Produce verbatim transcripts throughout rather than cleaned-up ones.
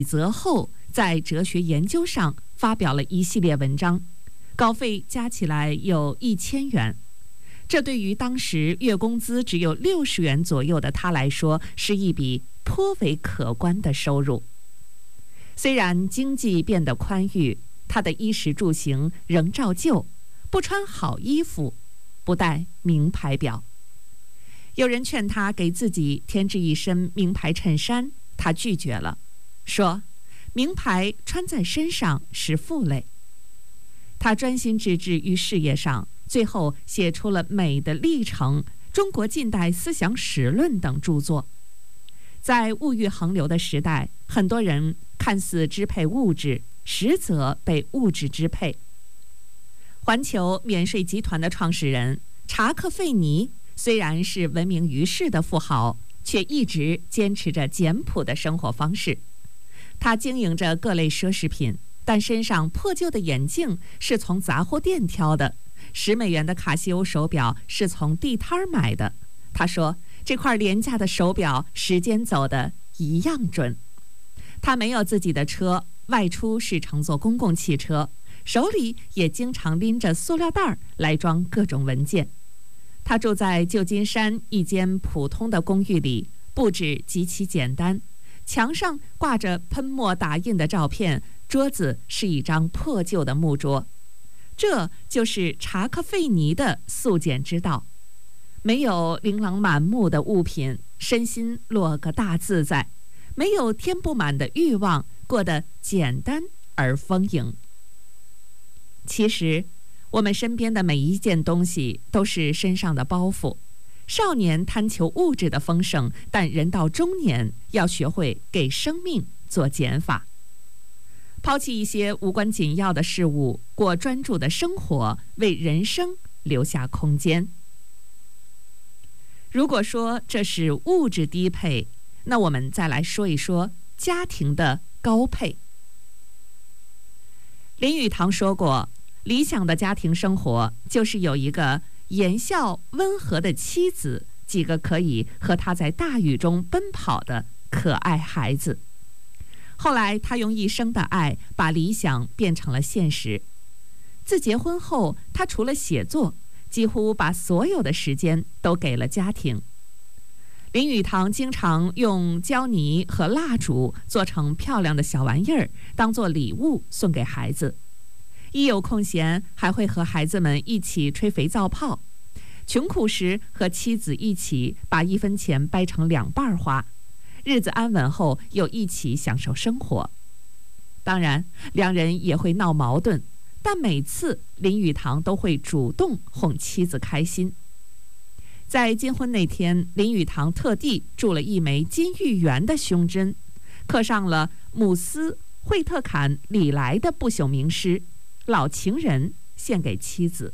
泽后在哲学研究上发表了一系列文章，稿费加起来有一千元。这对于当时月工资只有六十元左右的他来说，是一笔颇为可观的收入。虽然经济变得宽裕，他的衣食住行仍照旧，不穿好衣服，不戴名牌表。有人劝他给自己添置一身名牌衬衫，他拒绝了，说名牌穿在身上是负累。他专心致志于事业上，最后写出了《美的历程》《中国近代思想史论》等著作。在物欲横流的时代，很多人看似支配物质，实则被物质支配。环球免税集团的创始人查克·费尼虽然是闻名于世的富豪，却一直坚持着简朴的生活方式。他经营着各类奢侈品，但身上破旧的眼镜是从杂货店挑的，十美元的卡西欧手表是从地摊儿买的。他说，这块廉价的手表时间走得一样准。他没有自己的车，外出是乘坐公共汽车，手里也经常拎着塑料袋来装各种文件。他住在旧金山一间普通的公寓里，布置极其简单，墙上挂着喷墨打印的照片，桌子是一张破旧的木桌。这就是查克·费尼的素简之道，没有琳琅满目的物品，身心落个大自在；没有填不满的欲望，过得简单而丰盈。其实我们身边的每一件东西都是身上的包袱。少年贪求物质的丰盛，但人到中年要学会给生命做减法，抛弃一些无关紧要的事物，过专注的生活，为人生留下空间。如果说这是物质低配，那我们再来说一说家庭的高配。林语堂说过，理想的家庭生活就是有一个言笑温和的妻子，几个可以和他在大雨中奔跑的可爱孩子。后来他用一生的爱把理想变成了现实。自结婚后，他除了写作，几乎把所有的时间都给了家庭。林语堂经常用胶泥和蜡烛做成漂亮的小玩意儿，当做礼物送给孩子。一有空闲，还会和孩子们一起吹肥皂泡。穷苦时，和妻子一起把一分钱掰成两半花。日子安稳后，又一起享受生活。当然，两人也会闹矛盾，但每次林语堂都会主动哄妻子开心。在金婚那天，林语堂特地铸了一枚金玉缘的胸针，刻上了姆斯、惠特坎、李来的不朽名诗：老情人献给妻子。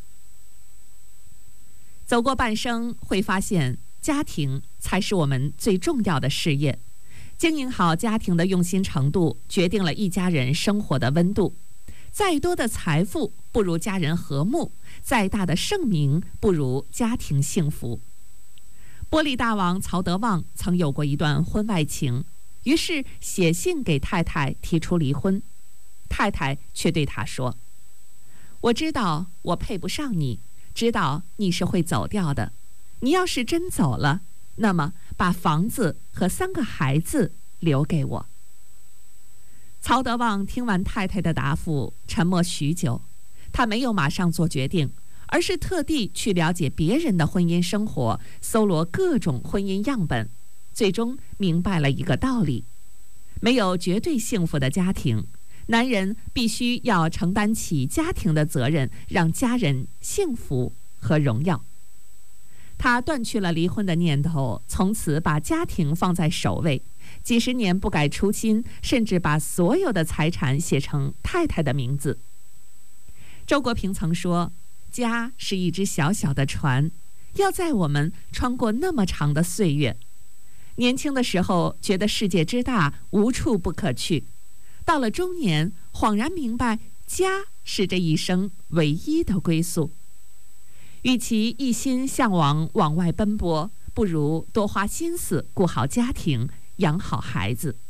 走过半生，会发现家庭才是我们最重要的事业。经营好家庭的用心程度，决定了一家人生活的温度。再多的财富不如家人和睦，再大的盛名不如家庭幸福。玻璃大王曹德旺曾有过一段婚外情，于是写信给太太提出离婚。太太却对他说，我知道我配不上你，知道你是会走掉的。你要是真走了，那么把房子和三个孩子留给我。曹德旺听完太太的答复，沉默许久。他没有马上做决定，而是特地去了解别人的婚姻生活，搜罗各种婚姻样本，最终明白了一个道理：没有绝对幸福的家庭，男人必须要承担起家庭的责任，让家人幸福和荣耀。他断去了离婚的念头，从此把家庭放在首位，几十年不改初心，甚至把所有的财产写成太太的名字。周国平曾说，家是一只小小的船，要载我们穿过那么长的岁月。年轻的时候觉得世界之大，无处不可去，到了中年，恍然明白，家是这一生唯一的归宿。与其一心向往往外奔波，不如多花心思顾好家庭，养好孩子。